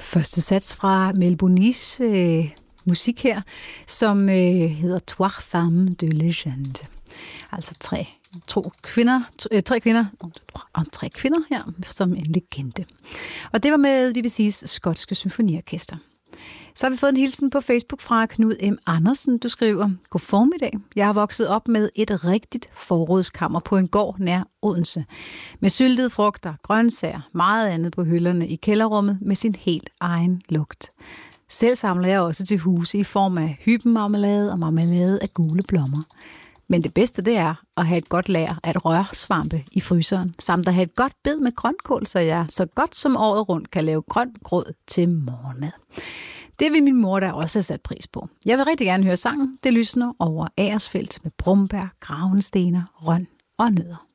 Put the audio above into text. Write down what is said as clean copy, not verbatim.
Første sats fra Melbonis musik her, som hedder Trois Femmes de Legende. Altså tre kvinder her som en legende. Og det var med BBC's skotske symfoniorkester. Så har vi fået en hilsen på Facebook fra Knud M. Andersen. Du skriver: God formiddag. Jeg har vokset op med et rigtigt forrådskammer på en gård nær Odense. Med syltede frugter, grøntsager, meget andet på hylderne i kælderrummet med sin helt egen lugt. Selv samler jeg også til huse i form af hybenmarmelade og marmelade af gule blommer. Men det bedste, det er at have et godt lager af rørsvampe i fryseren, samt at have et godt bed med grønkål, så jeg så godt som året rundt kan lave grønt grød til morgenmad. Det vil min mor da også have sat pris på. Jeg vil rigtig gerne høre sangen. Det lysner over Agersfelt med brumbær, gravenstener, røn og nødder.